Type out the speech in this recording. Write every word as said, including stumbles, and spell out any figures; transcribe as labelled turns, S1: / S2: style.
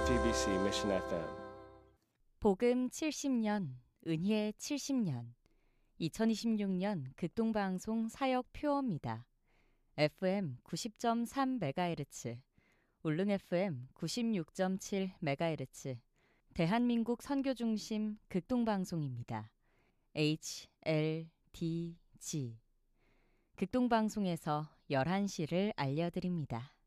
S1: 지비씨 Mission 에프엠.
S2: 복음 칠십 년, 은혜 칠십 년, 이천이십육 년 극동방송 사역 표어입니다. 에프엠 구십 점 삼 메가헤르츠, 울릉 에프엠 구십육 점 칠 메가헤르츠, 대한민국 선교중심 극동방송입니다. 에이치 엘 디 지 극동방송에서 열한 시를 알려드립니다.